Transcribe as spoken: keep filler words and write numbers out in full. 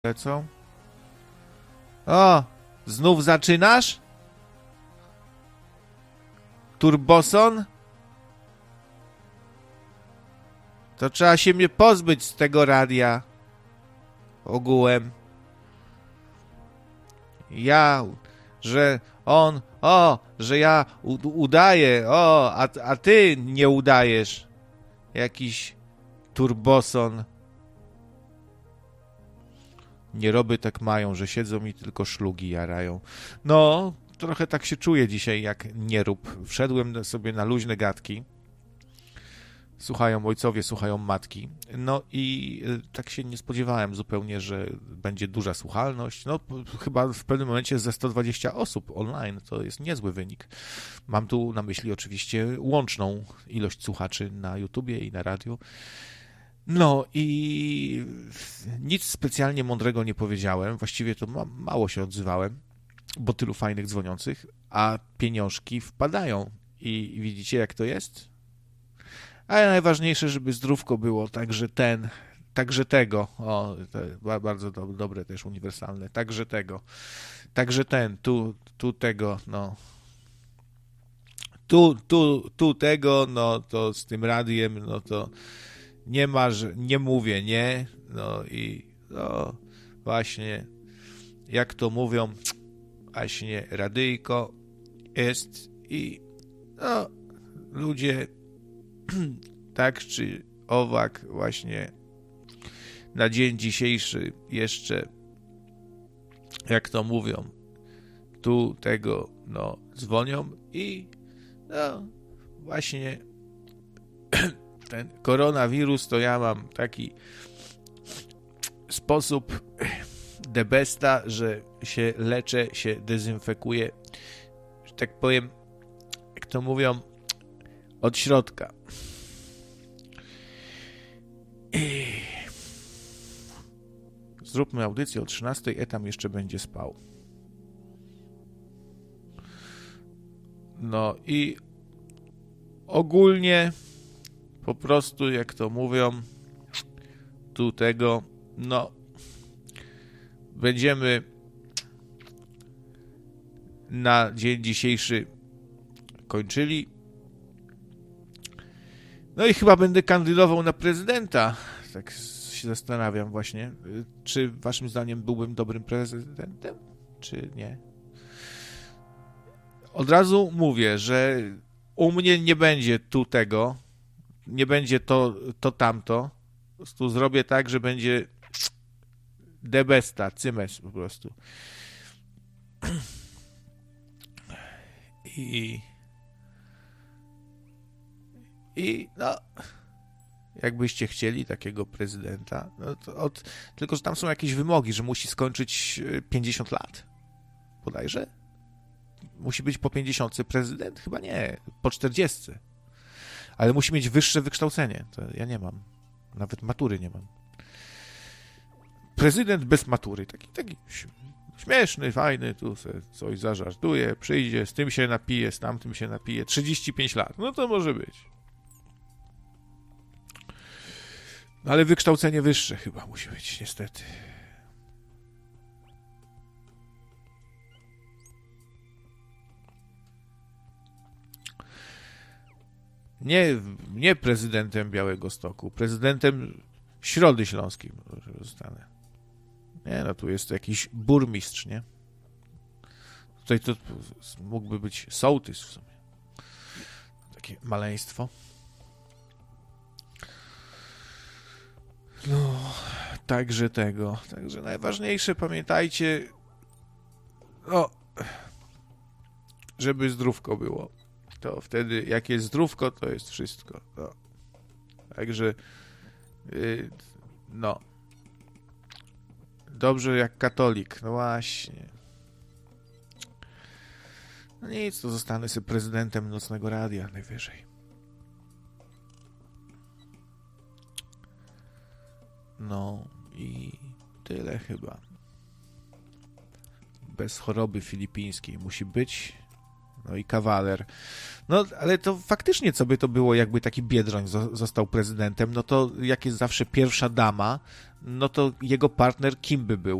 Lecą. O! Znów zaczynasz? Turboson? To trzeba się mnie pozbyć z tego radia. Ogółem. Ja, że on, o, że ja u, udaję, o, a, a ty nie udajesz. Jakiś turboson. Nieroby tak mają, że siedzą i tylko szlugi jarają. No, trochę tak się czuję dzisiaj jak nierób. Wszedłem sobie na luźne gadki. Słuchają ojcowie, słuchają matki. No i tak się nie spodziewałem zupełnie, że będzie duża słuchalność. No chyba w pewnym momencie ze sto dwadzieścia osób online. To jest niezły wynik. Mam tu na myśli oczywiście łączną ilość słuchaczy na YouTubie i na radiu. No i nic specjalnie mądrego nie powiedziałem. Właściwie to ma, mało się odzywałem, bo tylu fajnych dzwoniących, a pieniążki wpadają. I widzicie, jak to jest? A najważniejsze, żeby zdrówko było, także ten, także tego, o, to bardzo do, dobre też, uniwersalne, także tego, także ten, tu, tu tego, no, tu, tu, tu tego, no, to z tym radiem, no to nie ma, że nie mówię, nie, no i, no, właśnie, jak to mówią, właśnie radyjko jest i, no, ludzie tak czy owak właśnie na dzień dzisiejszy jeszcze, jak to mówią, tu tego, no, dzwonią i no, właśnie ten koronawirus to ja mam taki sposób de besta, że się leczę, się dezynfekuję, że tak powiem, jak to mówią, od środka. Zróbmy audycję o trzynastej, Etam jeszcze będzie spał. No i ogólnie po prostu, jak to mówią, tu tego, no będziemy na dzień dzisiejszy kończyli. No i chyba będę kandydował na prezydenta. Tak się zastanawiam właśnie, czy waszym zdaniem byłbym dobrym prezydentem, czy nie. Od razu mówię, że u mnie nie będzie tu tego, nie będzie to, to tamto. Po prostu zrobię tak, że będzie debesta, cymes po prostu. I I no, jakbyście chcieli takiego prezydenta, no to od, tylko że tam są jakieś wymogi, że musi skończyć pięćdziesiąt lat, bodajże. Musi być po pięćdziesiątce prezydent? Chyba nie, po czterdziestce. Ale musi mieć wyższe wykształcenie. To ja nie mam. Nawet matury nie mam. Prezydent bez matury. Taki, taki śmieszny, fajny, tu se coś zażartuje, przyjdzie, z tym się napije, z tamtym się napije. trzydzieści pięć lat. No to może być. Ale wykształcenie wyższe chyba musi być, niestety. Nie, nie prezydentem Białegostoku, prezydentem Środy Śląskiej zostanę. Nie, no tu jest jakiś burmistrz, nie? Tutaj to mógłby być sołtys w sumie. Takie maleństwo. No, także tego. Także najważniejsze, pamiętajcie, no, żeby zdrówko było. To wtedy, jak jest zdrówko, to jest wszystko. No. Także, yy, no, dobrze jak katolik. No właśnie. No nic, to zostanę sobie prezydentem Nocnego Radia najwyżej. No i tyle chyba. Bez choroby filipińskiej musi być no i kawaler. No, ale to faktycznie, co by to było, jakby taki Biedroń zo- został prezydentem, no to jak jest zawsze pierwsza dama, no to jego partner kim by był?